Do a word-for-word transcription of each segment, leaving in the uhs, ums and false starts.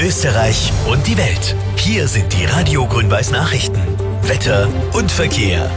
Österreich und die Welt. Hier sind die Radio Grün-Weiß Nachrichten. Wetter und Verkehr.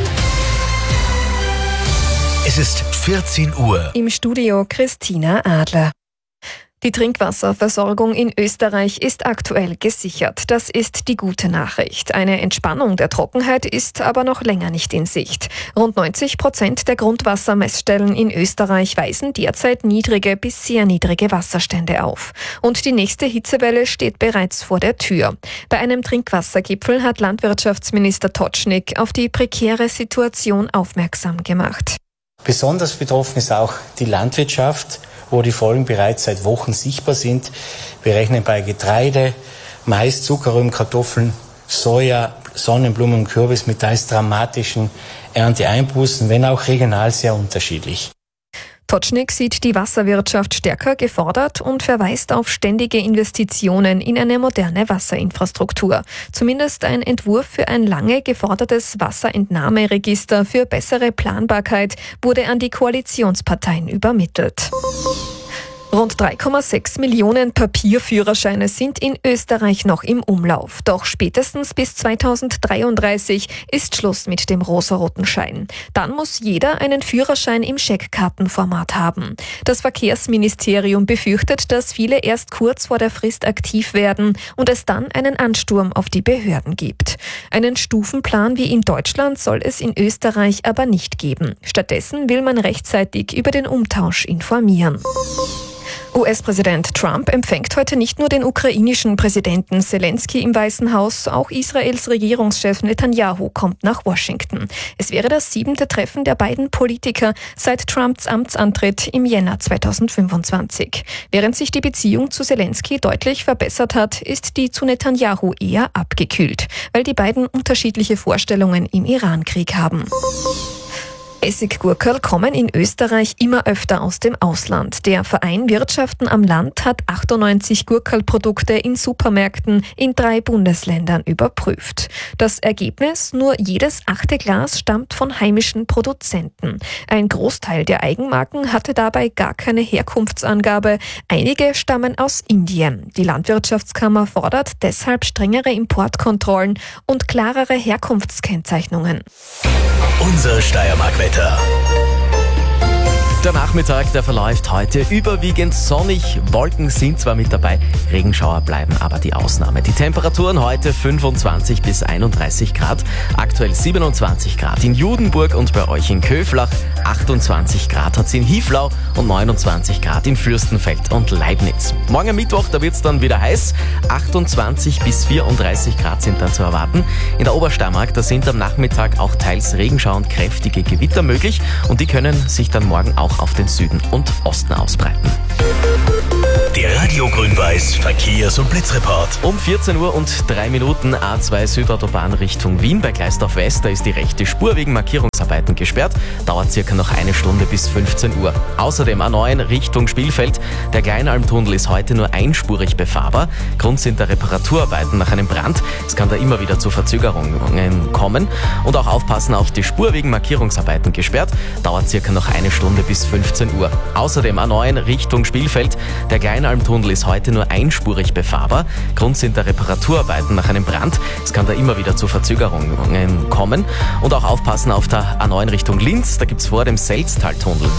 Es ist vierzehn Uhr. Im Studio Christina Adler. Die Trinkwasserversorgung in Österreich ist aktuell gesichert. Das ist die gute Nachricht. Eine Entspannung der Trockenheit ist aber noch länger nicht in Sicht. Rund neunzig Prozent der Grundwassermessstellen in Österreich weisen derzeit niedrige bis sehr niedrige Wasserstände auf. Und die nächste Hitzewelle steht bereits vor der Tür. Bei einem Trinkwassergipfel hat Landwirtschaftsminister Tocznik auf die prekäre Situation aufmerksam gemacht. Besonders betroffen ist auch die Landwirtschaft, wo die Folgen bereits seit Wochen sichtbar sind. Wir rechnen bei Getreide, Mais, Zuckerrüben, Kartoffeln, Soja, Sonnenblumen und Kürbis mit teils dramatischen Ernteeinbußen, wenn auch regional sehr unterschiedlich. Tocznik sieht die Wasserwirtschaft stärker gefordert und verweist auf ständige Investitionen in eine moderne Wasserinfrastruktur. Zumindest ein Entwurf für ein lange gefordertes Wasserentnahmeregister für bessere Planbarkeit wurde an die Koalitionsparteien übermittelt. Rund drei Komma sechs Millionen Papierführerscheine sind in Österreich noch im Umlauf. Doch spätestens bis zweitausenddreiunddreißig ist Schluss mit dem rosaroten Schein. Dann muss jeder einen Führerschein im Scheckkartenformat haben. Das Verkehrsministerium befürchtet, dass viele erst kurz vor der Frist aktiv werden und es dann einen Ansturm auf die Behörden gibt. Einen Stufenplan wie in Deutschland soll es in Österreich aber nicht geben. Stattdessen will man rechtzeitig über den Umtausch informieren. U S-Präsident Trump empfängt heute nicht nur den ukrainischen Präsidenten Zelensky im Weißen Haus, auch Israels Regierungschef Netanyahu kommt nach Washington. Es wäre das siebente Treffen der beiden Politiker seit Trumps Amtsantritt im Jänner zweitausendfünfundzwanzig. Während sich die Beziehung zu Zelensky deutlich verbessert hat, ist die zu Netanyahu eher abgekühlt, weil die beiden unterschiedliche Vorstellungen im Iran-Krieg haben. Essiggurkerl kommen in Österreich immer öfter aus dem Ausland. Der Verein Wirtschaften am Land hat achtundneunzig Gurkerlprodukte in Supermärkten in drei Bundesländern überprüft. Das Ergebnis: nur jedes achte Glas stammt von heimischen Produzenten. Ein Großteil der Eigenmarken hatte dabei gar keine Herkunftsangabe. Einige stammen aus Indien. Die Landwirtschaftskammer fordert deshalb strengere Importkontrollen und klarere Herkunftskennzeichnungen. Unser Steiermark-Wetter. Der Nachmittag, der verläuft heute überwiegend sonnig. Wolken sind zwar mit dabei, Regenschauer bleiben aber die Ausnahme. Die Temperaturen heute fünfundzwanzig bis einunddreißig Grad, aktuell siebenundzwanzig Grad in Judenburg und bei euch in Köflach, achtundzwanzig Grad hat's in Hieflau und neunundzwanzig Grad in Fürstenfeld und Leibniz. Morgen Mittwoch, da wird's dann wieder heiß, achtundzwanzig bis vierunddreißig Grad sind dann zu erwarten. In der Obersteiermark, da sind am Nachmittag auch teils Regenschauer und kräftige Gewitter möglich und die können sich dann morgen auch auf den Süden und Osten ausbreiten. Der Radio Grün-Weiß Verkehrs- und Blitzreport. Um vierzehn Uhr und drei Minuten A zwei Südautobahn Richtung Wien. Bei Gleisdorf West, da ist die rechte Spur wegen Markierungsarbeiten gesperrt. Dauert circa noch eine Stunde bis fünfzehn Uhr. Außerdem A neun Richtung Spielfeld. Der Kleinalmtunnel ist heute nur einspurig befahrbar. Grund sind der Reparaturarbeiten nach einem Brand. Es kann da immer wieder zu Verzögerungen kommen. Und auch aufpassen auf die Spur wegen Markierungsarbeiten gesperrt. Dauert circa noch eine Stunde bis fünfzehn Uhr. Außerdem A neun Richtung Spielfeld. Der Kleinalmtunnel ist heute nur einspurig befahrbar. Grund sind der Reparaturarbeiten nach einem Brand. Es kann da immer wieder zu Verzögerungen kommen. Und auch aufpassen auf der A neun Richtung Linz. Da gibt's vor dem Selztaltunnel